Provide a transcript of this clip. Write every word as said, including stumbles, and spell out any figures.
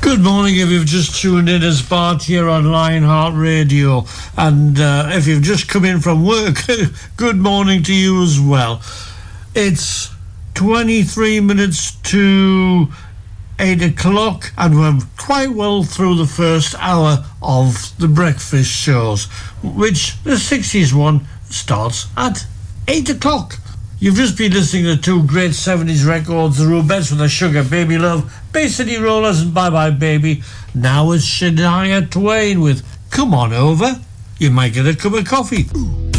Good morning if you've just tuned in as Bart here on Lionheart Radio, and uh, if you've just come in from work, good morning to you as well. It's twenty-three minutes to eight o'clock, and we're quite well through the first hour of the breakfast shows, which the sixties one starts at eight o'clock. You've just been listening to two great seventies records, The Rubettes with a Sugar Baby Love, Bay City Rollers and Bye Bye Baby. Now it's Shania Twain with Come On Over. You might get a cup of coffee.